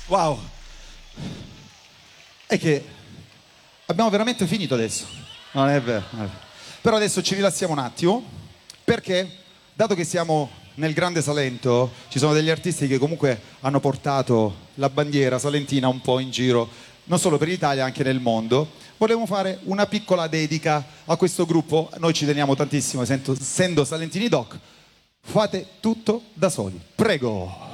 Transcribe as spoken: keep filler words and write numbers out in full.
Wow. È che abbiamo veramente finito adesso. Non è vero. Non è vero. Però adesso ci rilassiamo un attimo, perché dato che siamo nel Grande Salento, ci sono degli artisti che comunque hanno portato la bandiera salentina un po' in giro, non solo per l'Italia, anche nel mondo. Volevo fare una piccola dedica a questo gruppo. Noi ci teniamo tantissimo, essendo Salentini Doc. Fate tutto da soli. Prego.